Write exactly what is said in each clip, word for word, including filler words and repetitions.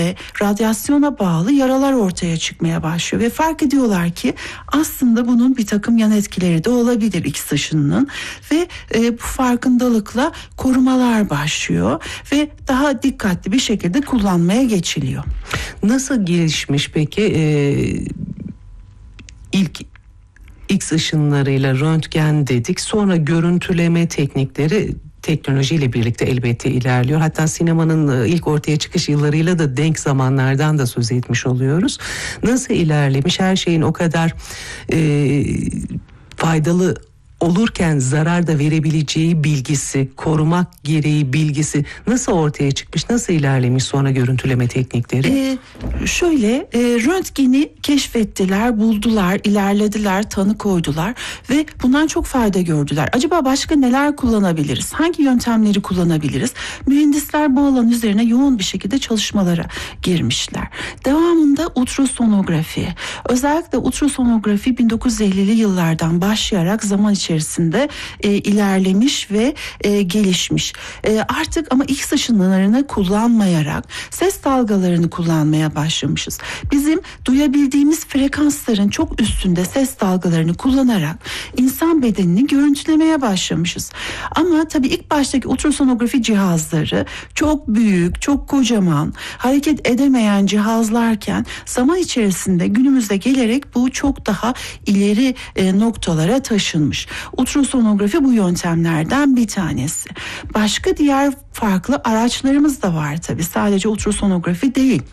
radyasyona bağlı yaralar ortaya çıkmaya başlıyor ve fark ediyorlar ki aslında bunun bir takım yan etkileri de olabilir X ışınının ve e, bu farkındalıkla korumalar başlıyor ve daha dikkatli bir şekilde kullanmaya geçiliyor. Nasıl gelişmiş peki ee, ilk X ışınlarıyla röntgen dedik, sonra görüntüleme teknikleri teknolojiyle birlikte elbette ilerliyor. Hatta sinemanın ilk ortaya çıkış yıllarıyla da denk zamanlardan da söz etmiş oluyoruz. Nasıl ilerlemiş, her şeyin o kadar e, faydalı olurken zarar da verebileceği bilgisi, korumak gereği bilgisi nasıl ortaya çıkmış, nasıl ilerlemiş sonra görüntüleme teknikleri? Ee, şöyle e, röntgeni keşfettiler, buldular, ilerlediler, tanı koydular ve bundan çok fayda gördüler. Acaba başka neler kullanabiliriz? Hangi yöntemleri kullanabiliriz? Mühendisler bu alan üzerine yoğun bir şekilde çalışmalara girmişler. Devamında ultrasonografi, özellikle ultrasonografi bin dokuz yüz ellili yıllardan başlayarak zaman içerisinde içerisinde e, ilerlemiş ve e, gelişmiş. E, artık ama X ışınlarını kullanmayarak ses dalgalarını kullanmaya başlamışız. Bizim duyabildiğimiz frekansların çok üstünde ses dalgalarını kullanarak insan bedenini görüntülemeye başlamışız. Ama tabii ilk baştaki ultrasonografi cihazları çok büyük, çok kocaman, hareket edemeyen cihazlarken zaman içerisinde günümüzde gelerek bu çok daha ileri e, noktalara taşınmış. Ultrasonografi bu yöntemlerden bir tanesi. Başka diğer farklı araçlarımız da var tabii. Sadece ultrasonografi değil.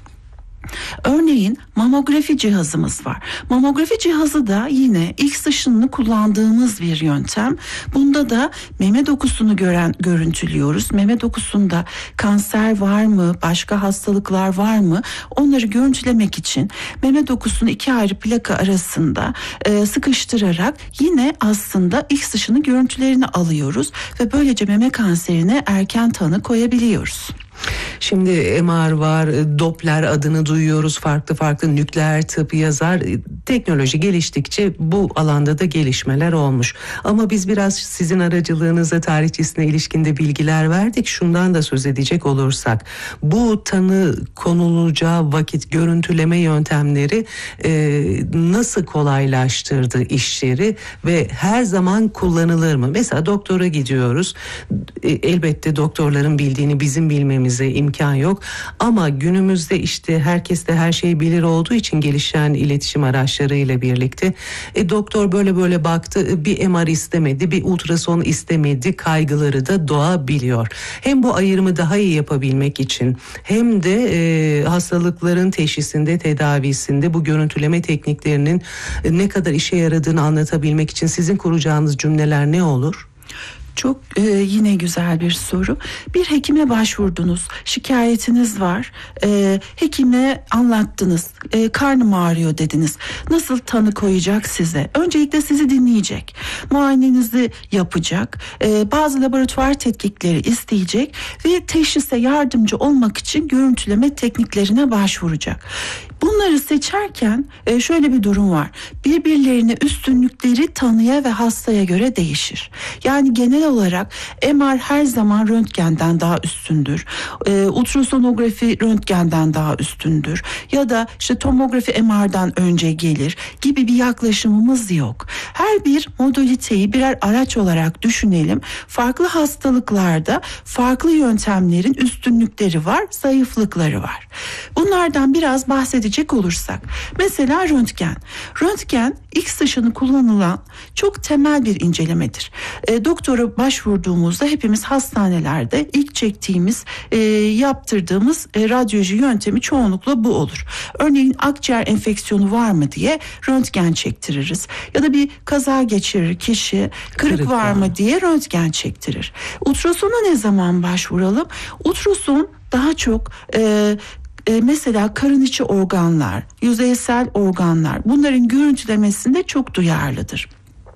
Örneğin mamografi cihazımız var. Mamografi cihazı da yine X ışınını kullandığımız bir yöntem. Bunda da meme dokusunu gören görüntülüyoruz. Meme dokusunda kanser var mı, başka hastalıklar var mı? Onları görüntülemek için meme dokusunu iki ayrı plaka arasında e, sıkıştırarak yine aslında X ışını görüntülerini alıyoruz ve böylece meme kanserine erken tanı koyabiliyoruz. Şimdi M R var, Doppler adını duyuyoruz, farklı farklı nükleer tıp yazar. Teknoloji geliştikçe bu alanda da gelişmeler olmuş. Ama biz biraz sizin aracılığınızla tarihçesine ilişkinde bilgiler verdik. Şundan da söz edecek olursak, bu tanı konulacağı vakit görüntüleme yöntemleri e, nasıl kolaylaştırdı işleri ve her zaman kullanılır mı? Mesela doktora gidiyoruz. E, elbette doktorların bildiğini bizim bilmemiz imkan yok ama günümüzde işte herkes de her şeyi bilir olduğu için gelişen iletişim araçlarıyla birlikte e, doktor böyle böyle baktı, bir M R istemedi, bir ultrason istemedi kaygıları da doğabiliyor. Hem bu ayrımı daha iyi yapabilmek için hem de e, hastalıkların teşhisinde, tedavisinde bu görüntüleme tekniklerinin e, ne kadar işe yaradığını anlatabilmek için sizin kuracağınız cümleler ne olur? Çok e, yine güzel bir soru. Bir hekime başvurdunuz, şikayetiniz var. E, hekime anlattınız, e, karnım ağrıyor dediniz. Nasıl tanı koyacak size? Öncelikle sizi dinleyecek, muayenenizi yapacak, e, bazı laboratuvar tetkikleri isteyecek ve teşhise yardımcı olmak için görüntüleme tekniklerine başvuracak. Bunları seçerken e, şöyle bir durum var. Birbirlerine üstünlükleri tanıya ve hastaya göre değişir. Yani genel olarak M R her zaman röntgenden daha üstündür. E, ultrasonografi röntgenden daha üstündür. Ya da işte tomografi M R'dan önce gelir gibi bir yaklaşımımız yok. Her bir modaliteyi birer araç olarak düşünelim. Farklı hastalıklarda farklı yöntemlerin üstünlükleri var, zayıflıkları var. Bunlardan biraz bahsedeceğim. olursak mesela röntgen. Röntgen X ışını kullanılan çok temel bir incelemedir. E, doktora başvurduğumuzda hepimiz hastanelerde ilk çektiğimiz, e, yaptırdığımız e, radyoloji yöntemi çoğunlukla bu olur. Örneğin akciğer enfeksiyonu var mı diye röntgen çektiririz. Ya da bir kaza geçirir kişi, kırık, kırık var mı diye röntgen çektirir. Ultrasona ne zaman başvuralım? Ultrason daha çok e, mesela karın içi organlar, yüzeysel organlar, bunların görüntülemesinde çok duyarlıdır.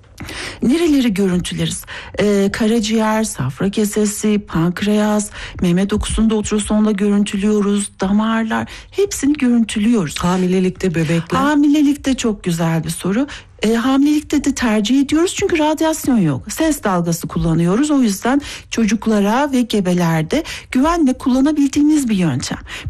Nereleri görüntüleriz? Ee, karaciğer, safra kesesi, pankreas, meme dokusunda ultrasonla görüntülüyoruz, damarlar, hepsini görüntülüyoruz. Hamilelikte bebekler? Hamilelikte çok güzel bir soru. E, hamilelikte de tercih ediyoruz çünkü radyasyon yok. Ses dalgası kullanıyoruz. O yüzden çocuklara ve gebelerde güvenle kullanabildiğimiz bir yöntem.